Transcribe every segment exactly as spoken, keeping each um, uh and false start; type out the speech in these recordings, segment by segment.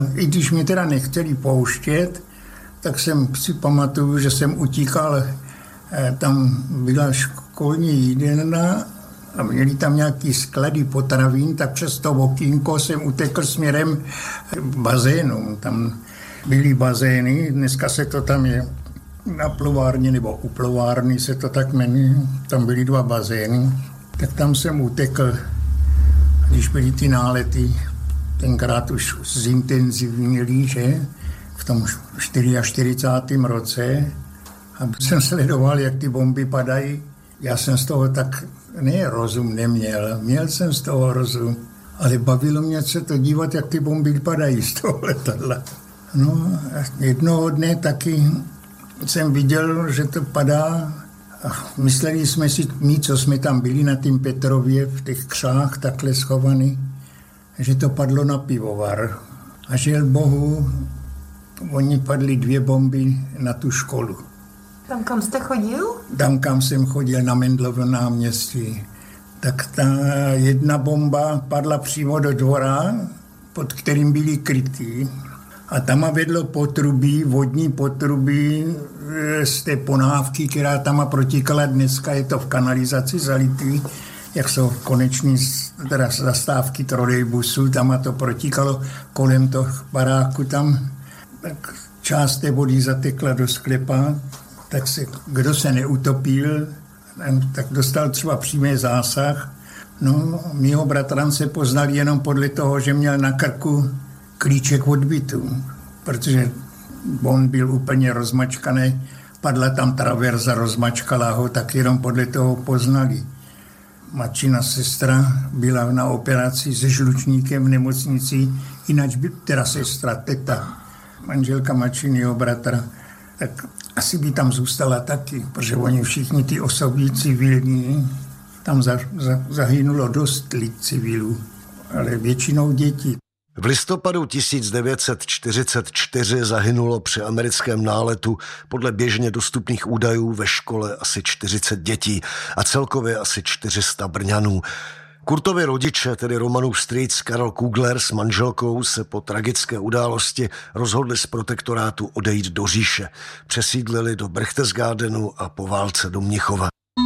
I když mě teda nechtěli pouštět, tak jsem si pamatuju, že jsem utíkal, tam byla školní jídelna a měli tam nějaký sklady potravín, tak přes to okýnko jsem utekl směrem k bazénu. Tam byly bazény, dneska se to tam je na plovárně, nebo u plovárny se to tak jmenuje, tam byly dva bazény, tak tam jsem utekl, když byly ty nálety, tenkrát už zintenzivněli, že, v tom čtyřicátém čtvrtém roce, a jsem sledoval, jak ty bomby padají. Já jsem z toho tak, ne rozum neměl, měl jsem z toho rozum, ale bavilo mě se to dívat, jak ty bomby padají z toho letadla. No a jednoho dne taky jsem viděl, že to padá a mysleli jsme si, my, co jsme tam byli na tým Petrově v těch křách takhle schovaný, že to padlo na pivovar. A žel Bohu, oni padly dvě bomby na tu školu. Tam, kam jste chodil? Tam, kam jsem chodil na Mendlovo náměstí. Tak ta jedna bomba padla přímo do dvora, pod kterým byli krytí. A tam vedlo potrubí, vodní potrubí z té ponávky, která tam protíkala. Dneska je to v kanalizaci zalitý, jak jsou koneční teda zastávky trolejbusů, tam a to protíkalo kolem toho baráku tam. Tak část té vody zatekla do sklepa, tak se, kdo se neutopil, tak dostal třeba přímý zásah. No, mýho bratrance poznali jenom podle toho, že měl na krku klíček od bytu, protože on byl úplně rozmačkaný, padla tam traverza, rozmačkala ho, tak jenom podle toho poznali. Matčina sestra byla na operaci se žlučníkem v nemocnici, jinak by teda sestra, teta, manželka matčiného bratra, tak asi by tam zůstala taky, protože oni všichni ty osobní civilní, tam za, za, zahynulo dost lid civilů, ale většinou děti. V listopadu tisíc devět set čtyřicet čtyři zahynulo při americkém náletu podle běžně dostupných údajů ve škole asi čtyřicet dětí a celkově asi čtyři sta Brňanů. Kurtovi rodiče, tedy Romanův strýc Karel Kugler s manželkou, se po tragické události rozhodli z protektorátu odejít do říše. Přesídlili do Berchtesgadenu a po válce do Mnichova.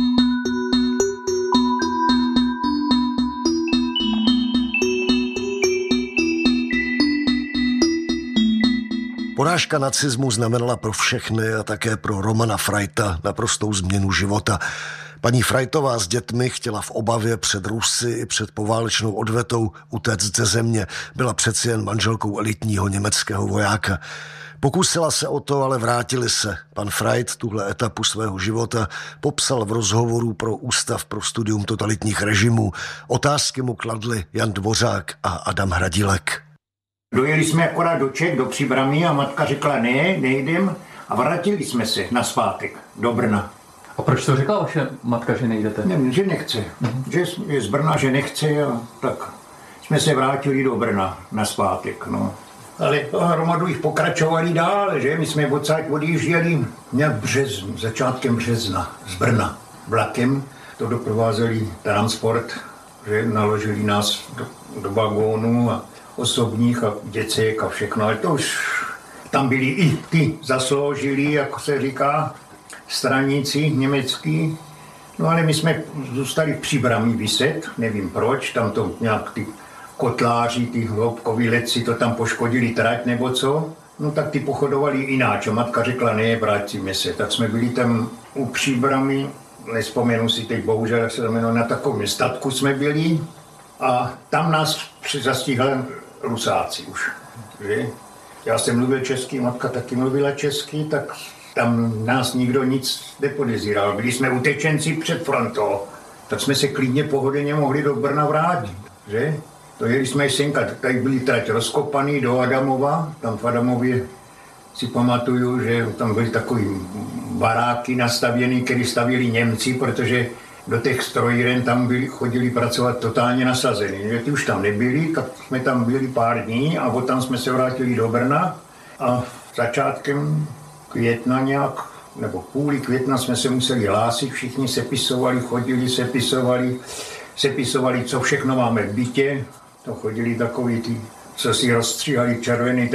Porážka nacismu znamenala pro všechny a také pro Romana Freita naprostou změnu života. Paní Freitová s dětmi chtěla v obavě před Rusy i před poválečnou odvetou utéct ze země. Byla přeci jen manželkou elitního německého vojáka. Pokusila se o to, ale vrátili se. Pan Freit tuhle etapu svého života popsal v rozhovoru pro Ústav pro studium totalitních režimů. Otázky mu kladli Jan Dvořák a Adam Hradílek. Dojeli jsme akorát do Čech, do Příbrami a matka řekla ne, nejdem a vrátili jsme se naspátek do Brna. A proč to řekla vaše matka, že nejdete? Ne, že nechce, mm-hmm. že je z Brna, že nechce a tak jsme se vrátili do Brna naspátek, no. Ale hromadu jich pokračovali dál, že my jsme odsaď odjížděli nějak v březnu, začátkem března z Brna vlakem, to doprovázeli transport, že naložili nás do, do vagónu a osobních a děcek a všechno, ale to už tam byli i ty zasloužili, jako se říká, straníci německý. No ale my jsme zůstali v Příbrami viset, nevím proč, tam to nějak ty kotláři, ty hloubkoví letci to tam poškodili trať nebo co. No tak ty pochodovali jináč a matka řekla ne, vrátíme se. Tak jsme byli tam u Příbrami, nespomenu si teď bohužel, jak se to jmenuje, na takovém statku jsme byli a tam nás zastihli Rusáci už, že? Já jsem mluvil česky, matka taky mluvila česky, tak tam nás nikdo nic nepodezíral. Byli jsme utečenci před frontou, tak jsme se klidně pohodlně mohli do Brna vrátit, že? To jeli jsme senka, tady byli trať rozkopaný do Adamova, tam v Adamově si pamatuju, že tam byly takový baráky nastavěný, které stavěli Němci, protože do těch strojíren tam byli, chodili pracovat totálně nasazení. Že ty už tam nebyli, tak jsme tam byli pár dní a od tam jsme se vrátili do Brna a začátkem května nějak, nebo půli května jsme se museli hlásit, všichni sepisovali, chodili, sepisovali, sepisovali, co všechno máme v bytě. To chodili takový ty co si rozstříhali červený